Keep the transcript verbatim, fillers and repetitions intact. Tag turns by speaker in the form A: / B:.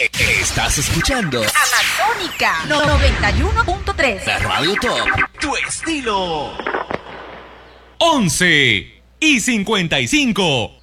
A: Estás escuchando
B: Amazónica noventa y uno punto tres.
A: La Radio Top. Tu estilo.
C: once y cincuenta y cinco.